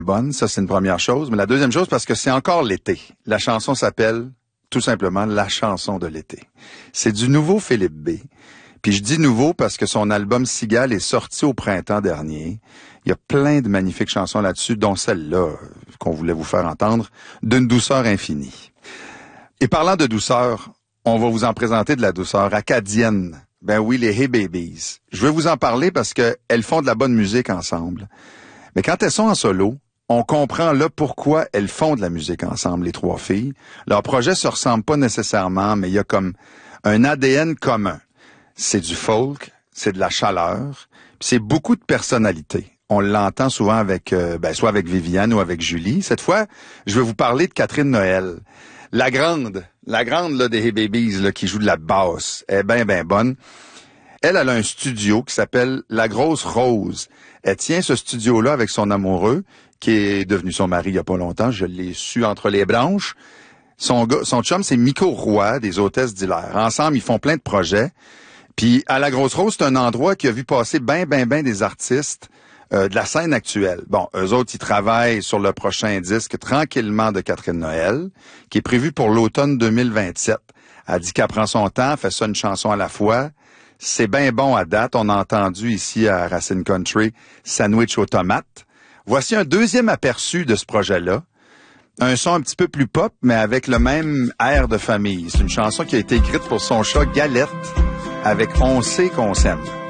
bonne, ça c'est une première chose. Mais la deuxième chose, parce que c'est encore l'été. La chanson s'appelle tout simplement La chanson de l'été. C'est du nouveau Philippe B. Puis je dis nouveau parce que son album Cigale est sorti au printemps dernier. Il y a plein de magnifiques chansons là-dessus, dont celle-là qu'on voulait vous faire entendre, d'une douceur infinie. Et parlant de douceur, on va vous en présenter de la douceur acadienne. Ben oui, les Hey Babies. Je veux vous en parler parce que elles font de la bonne musique ensemble. Mais quand elles sont en solo, on comprend là pourquoi elles font de la musique ensemble, les trois filles. Leurs projets se ressemblent pas nécessairement, mais il y a comme un ADN commun. C'est du folk, c'est de la chaleur, puis c'est beaucoup de personnalité. On l'entend souvent avec, soit avec Viviane ou avec Julie. Cette fois, je vais vous parler de Catherine Noël. La grande là, des Hey Babies là, qui joue de la basse, elle est bien bonne. Elle a un studio qui s'appelle La Grosse Rose. Elle tient ce studio-là avec son amoureux, qui est devenu son mari il y a pas longtemps. Je l'ai su entre les branches. Son chum, c'est Miko Roy, des Hôtesses d'Hilaire. Ensemble, ils font plein de projets. Puis à La Grosse Rose, c'est un endroit qui a vu passer ben des artistes de la scène actuelle. Bon, eux autres, ils travaillent sur le prochain disque tranquillement de Catherine Noël, qui est prévu pour l'automne 2027. Elle dit qu'elle prend son temps, fait ça une chanson à la fois. C'est bien bon à date. On a entendu ici à Racine Country Sandwich aux tomates. Voici un deuxième aperçu de ce projet-là. Un son un petit peu plus pop, mais avec le même air de famille. C'est une chanson qui a été écrite pour son chat Galette, avec On sait qu'on s'aime.